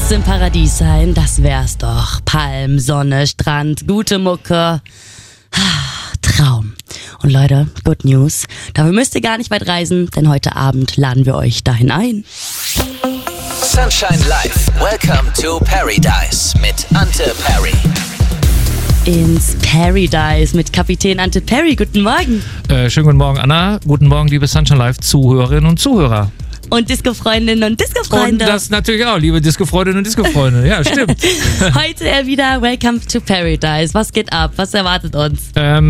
Könnt's im Paradies sein, das wär's doch. Palm, Sonne, Strand, gute Mucke. Traum. Und Leute, good news. Dafür müsst ihr gar nicht weit reisen, denn heute Abend laden wir euch dahin ein. Sunshine Live. Welcome to Paradise mit Ante Perry. Ins Paradise mit Kapitän Ante Perry. Guten Morgen. Schönen guten Morgen, Anna. Guten Morgen, liebe Sunshine Live Zuhörerinnen und Zuhörer. Und Disco-Freundinnen und Disco-Freunde. Und das natürlich auch, liebe Disco-Freundinnen und Disco-Freunde. Ja, stimmt. Heute wieder Welcome to Paradise. Was geht ab? Was erwartet uns?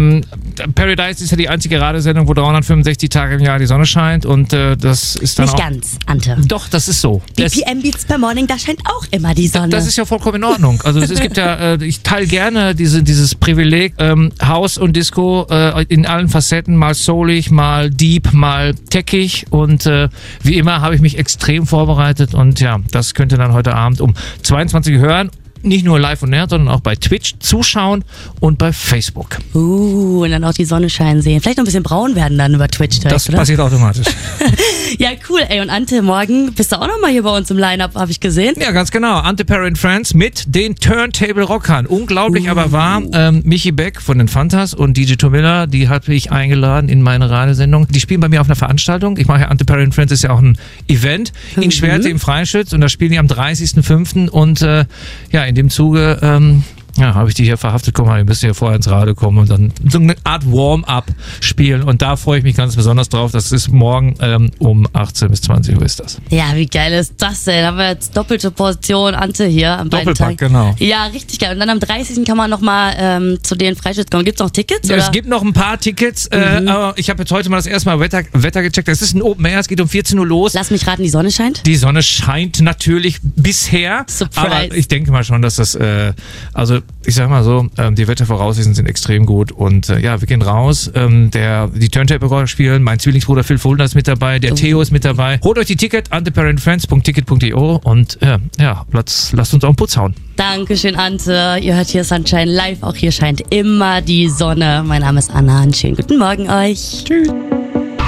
Paradise ist ja die einzige Radiosendung, wo 365 Tage im Jahr die Sonne scheint. Und das ist dann Nicht auch... ganz, Ante. Doch, das ist so. BPM Beats per Morning, da scheint auch immer die Sonne. Das ist ja vollkommen in Ordnung. Also es gibt ja, ich teile gerne dieses Privileg, House und Disco in allen Facetten, mal soulig, mal deep, mal techig. Und wie immer habe ich mich extrem vorbereitet und ja, das könnt ihr dann heute Abend um 22 Uhr hören. Nicht nur live und näher, sondern auch bei Twitch zuschauen und bei Facebook. Und dann auch die Sonne scheinen sehen. Vielleicht noch ein bisschen braun werden dann über Twitch direkt, Das oder? passiert automatisch. Ja, cool. Ey, und Ante, morgen bist du auch nochmal hier bei uns im Line-Up, habe ich gesehen. Ja, ganz genau. Ante Perry and Friends mit den Turntable Rockern. Unglaublich, aber wahr. Michi Beck von den Fantas und DJ Tomilla, die habe ich eingeladen in meine Radiosendung. Die spielen bei mir auf einer Veranstaltung. Ich mache ja Ante Perry and Friends, ist ja auch ein Event in Schwerte im Freischütz und da spielen die am 30.05. Und ja, in dem Zuge habe ich die hier verhaftet. Guck mal, ihr müsst hier vorher ins Radio kommen und dann so eine Art Warm-up spielen. Und da freue ich mich ganz besonders drauf. Das ist morgen um 18 bis 20 Uhr ist das. Ja, wie geil ist das denn? Haben wir jetzt doppelte Portion Ante hier am beiden Doppelpack, Tagen. genau. Ja, richtig geil. Und dann am 30. kann man nochmal zu den Freischütz kommen. Gibt's noch Tickets? Ja, Oder? es gibt noch ein paar Tickets, aber ich habe jetzt heute mal das erste Mal Wetter gecheckt. Es ist ein Open Air, es geht um 14 Uhr los. Lass mich raten, die Sonne scheint? Die Sonne scheint natürlich bisher, Surprise. aber ich denke mal schon, dass das, also ich sag mal so, die Wettervoraussichten sind extrem gut und ja, wir gehen raus, die Turntable spielen, mein Zwillingsbruder Phil Fulda ist mit dabei, der Theo ist mit dabei. Holt euch die Ticket, anteparentfriends.ticket.io und ja, lasst uns auf den Putz hauen. Dankeschön, Ante. Ihr hört hier Sunshine Live. Auch hier scheint immer die Sonne. Mein Name ist Anna. Einen schönen guten Morgen euch. Tschüss.